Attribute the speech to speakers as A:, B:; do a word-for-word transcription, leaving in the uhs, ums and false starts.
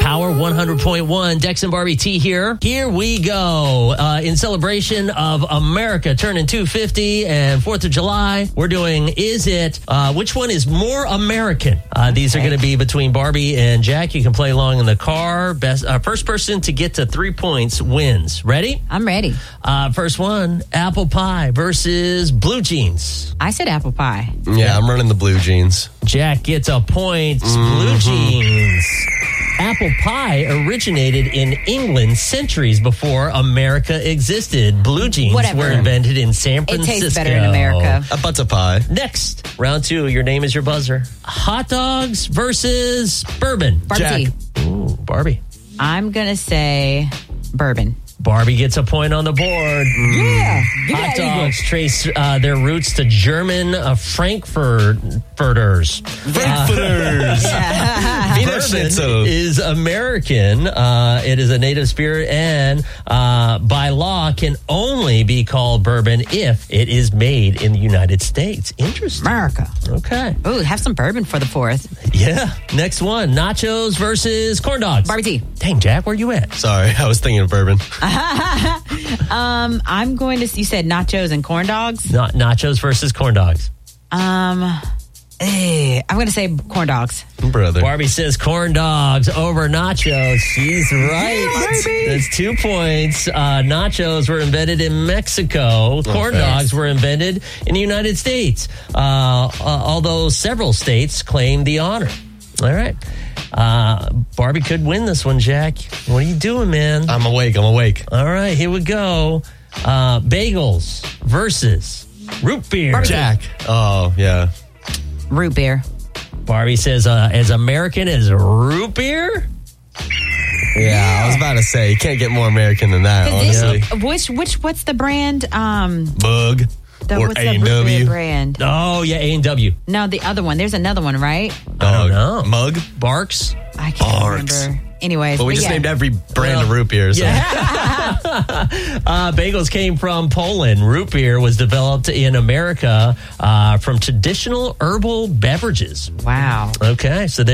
A: Power one hundred point one. Dex and Barbie T here. Here we go. Uh, in celebration of America turning two fifty and fourth of July, we're doing Is It? Uh, which one is more American? Uh, these okay. are going to be between Barbie and Jack. You can play along in the car. Best uh, First person to get to three points wins. Ready?
B: I'm ready.
A: Uh, first one, apple pie versus blue jeans.
B: I said apple pie.
C: Yeah, I'm running the blue jeans.
A: Jack gets a point. Mm-hmm. Blue jeans. Apple pie originated in England centuries before America existed. Blue jeans
B: Whatever.
A: were invented in San Francisco.
B: It tastes better in America.
C: A butter pie.
A: Next, round two. Your name is your buzzer. Hot dogs versus bourbon.
B: Barbie.
A: Jack. Ooh, Barbie.
B: I'm going to say bourbon.
A: Barbie gets a point on the board.
B: Yeah. Give
A: Hot
B: that
A: dogs trace uh, their roots to German uh, Frankfurters.
C: Frankfurters.
A: Uh, Bourbon is American. Uh, it is a native spirit and uh, by law can only be called bourbon if it is made in the United States. Interesting.
B: America.
A: Okay.
B: Ooh, have some bourbon for the fourth.
A: Yeah. Next one. Nachos versus corn dogs.
B: Barbie T.
A: Dang, Jack, where you at?
C: Sorry, I was thinking of bourbon.
B: um, I'm going to, you said nachos and corn dogs?
A: Na- nachos versus corn dogs.
B: Um, eh, I'm going to say corn dogs.
C: Brother.
A: Barbie says corn dogs over nachos. She's right.
B: Yeah,
A: That's two points. Uh, nachos were invented in Mexico. Corn
C: okay.
A: dogs were invented in the United States, uh, uh, although several states claim the honor. All right. Uh, Barbie could win this one, Jack. What are you doing, man?
C: I'm awake. I'm awake.
A: All right, here we go. Uh, bagels versus root beer.
B: Barbie.
C: Jack. Oh, yeah.
B: Root beer.
A: Barbie says, uh, as American as root beer?
C: Yeah, I was about to say, you can't get more American than that, honestly.
B: This, which, which, what's the brand? Um,
C: Bug.
B: the,
C: or
B: what's
C: A
B: the
C: and
B: root beer
C: W.
B: brand?
A: Oh, yeah, A and W.
B: No, the other one. There's another one, right?
A: I don't know.
C: Mug?
A: Barks?
B: I can't
C: Barks.
B: remember. Anyways.
C: But we
B: but
C: just
B: yeah.
C: named every brand
A: Well,
C: of root beer. So.
A: Yeah. uh, bagels came from Poland. Root beer was developed in America uh, from traditional herbal beverages.
B: Wow.
A: Okay, so there